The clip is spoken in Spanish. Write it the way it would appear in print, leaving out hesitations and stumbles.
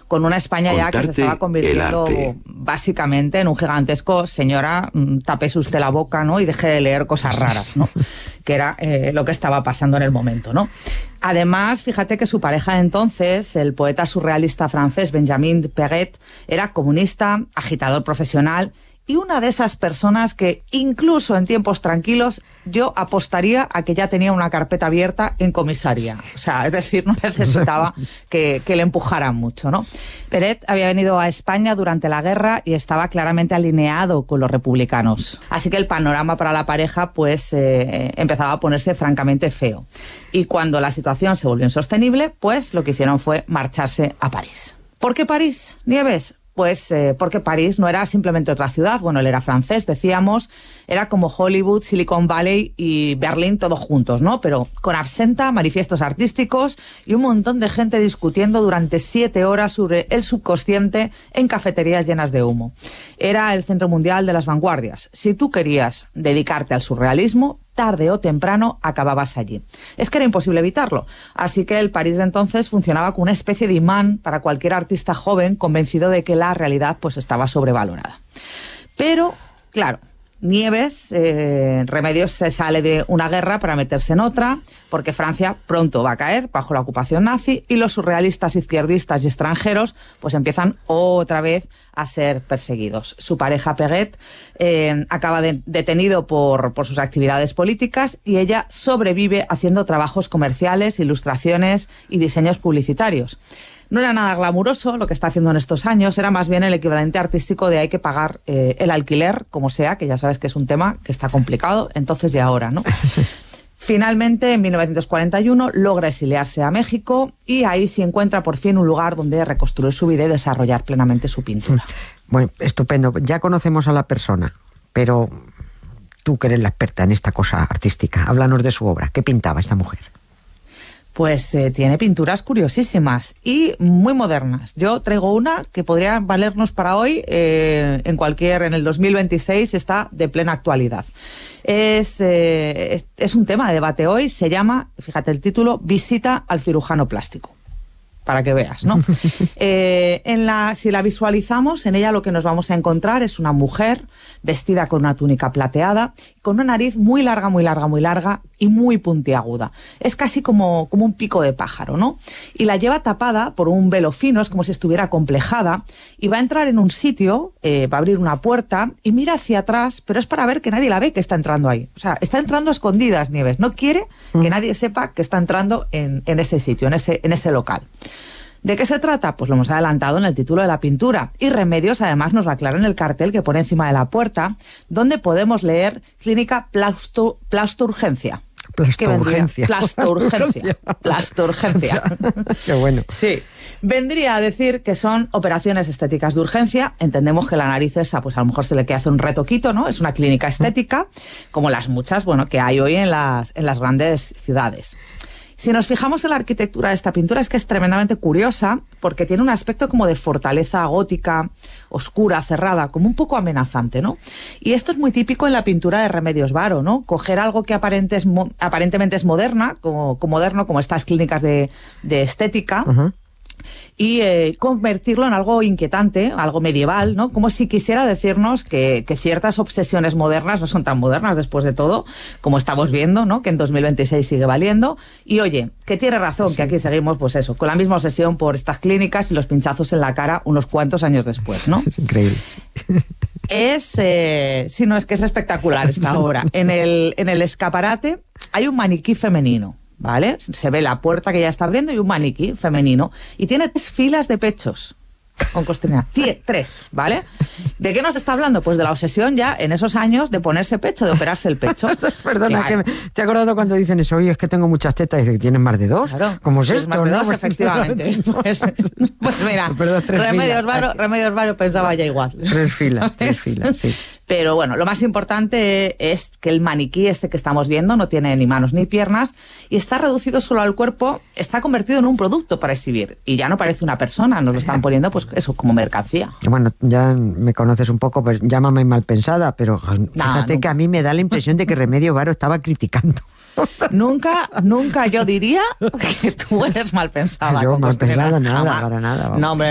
con una España ya que se estaba convirtiendo básicamente en un gigantesco señora, tapese usted la boca, ¿no? Y deje de leer cosas raras, ¿no? Que era lo que estaba pasando en el momento, ¿no? Además, fíjate que su pareja de entonces, el poeta surrealista francés Benjamin Perret, era comunista, agitador profesional y una de esas personas que incluso en tiempos tranquilos yo apostaría a que ya tenía una carpeta abierta en comisaría. O sea, es decir, no necesitaba que le empujaran mucho, ¿no? Perret había venido a España durante la guerra y estaba claramente alineado con los republicanos. Así que el panorama para la pareja pues empezaba a ponerse francamente feo. Y cuando la situación se volvió insostenible, pues lo que hicieron fue marcharse a París. ¿Por qué París, Nieves? Pues porque París no era simplemente otra ciudad. Bueno, él era francés, decíamos, era como Hollywood, Silicon Valley y Berlín todos juntos, ¿no? Pero con absenta, manifiestos artísticos y un montón de gente discutiendo durante 7 horas sobre el subconsciente en cafeterías llenas de humo. Era el centro mundial de las vanguardias. Si tú querías dedicarte al surrealismo, tarde o temprano acababas allí. Es que era imposible evitarlo. Así que el París de entonces funcionaba como una especie de imán para cualquier artista joven convencido de que la realidad pues estaba sobrevalorada. Pero, claro, Nieves, Remedios se sale de una guerra para meterse en otra, porque Francia pronto va a caer bajo la ocupación nazi y los surrealistas, izquierdistas y extranjeros pues empiezan otra vez a ser perseguidos. Su pareja Perret acaba detenido por sus actividades políticas y ella sobrevive haciendo trabajos comerciales, ilustraciones y diseños publicitarios. No era nada glamuroso lo que está haciendo en estos años, era más bien el equivalente artístico de hay que pagar el alquiler, como sea, que ya sabes que es un tema que está complicado, entonces y ahora, ¿no? Finalmente, en 1941, logra exiliarse a México y ahí sí encuentra por fin un lugar donde reconstruir su vida y desarrollar plenamente su pintura. Bueno, estupendo. Ya conocemos a la persona, pero tú que eres la experta en esta cosa artística, háblanos de su obra. ¿Qué pintaba esta mujer? Pues tiene pinturas curiosísimas y muy modernas. Yo traigo una que podría valernos para hoy, en el 2026 está de plena actualidad. Es un tema de debate hoy, se llama, fíjate el título, Visita al cirujano plástico. Para que veas, ¿no? Si la visualizamos, en ella lo que nos vamos a encontrar es una mujer vestida con una túnica plateada, con una nariz muy larga, muy larga, muy larga y muy puntiaguda. Es casi como un pico de pájaro, ¿no? Y la lleva tapada por un velo fino, es como si estuviera complejada, y va a entrar en un sitio, va a abrir una puerta y mira hacia atrás, pero es para ver que nadie la ve que está entrando ahí. O sea, está entrando a escondidas, Nieves. No quiere que nadie sepa que está entrando en ese sitio, en ese local. ¿De qué se trata? Pues lo hemos adelantado en el título de la pintura. Y Remedios además nos lo aclara en el cartel que pone encima de la puerta, donde podemos leer Clínica Plasturgencia. Plasturgencia. Plasturgencia. Qué bueno. Sí. Vendría a decir que son operaciones estéticas de urgencia. Entendemos que la nariz esa, pues a lo mejor se le queda hacer un retoquito, ¿no? Es una clínica estética, como las muchas, bueno, que hay hoy en las grandes ciudades. Si nos fijamos en la arquitectura de esta pintura, es que es tremendamente curiosa porque tiene un aspecto como de fortaleza gótica, oscura, cerrada, como un poco amenazante, ¿no? Y esto es muy típico en la pintura de Remedios Varo, ¿no? Coger algo que aparentemente es moderno, como estas clínicas de estética, y convertirlo en algo inquietante, algo medieval, ¿no? Como si quisiera decirnos que ciertas obsesiones modernas no son tan modernas después de todo, como estamos viendo, ¿no? Que en 2026 sigue valiendo. Y oye, que tiene razón, sí, que aquí seguimos, pues eso, con la misma obsesión por estas clínicas y los pinchazos en la cara unos cuantos años después, ¿no? Es increíble. Es espectacular esta obra. En el escaparate hay un maniquí femenino, ¿vale? Se ve la puerta que ya está abriendo y un maniquí femenino. Y tiene 3 filas de pechos con costilla. 3, ¿vale? ¿De qué nos está hablando? Pues de la obsesión ya en esos años de ponerse pecho, de operarse el pecho. Perdona, claro. Que te he acordado cuando dicen eso, oye, es que tengo muchas tetas, y dice que tienes más de 2. Claro. ¿Cómo es esto? Más de 2, ¿no? efectivamente. Pues mira, Remedios Varo pensaba ya igual. 3 filas, sí. Pero bueno, lo más importante es que el maniquí este que estamos viendo no tiene ni manos ni piernas y está reducido solo al cuerpo, está convertido en un producto para exhibir y ya no parece una persona, nos lo están poniendo pues eso, como mercancía. Bueno, ya me conoces un poco, pues llámame mal pensada, pero fíjate que a mí me da la impresión de que Remedios Varo estaba criticando. Nunca yo diría que tú eres mal pensada. Yo mal pensada, nada, para nada. Vamos. No, hombre.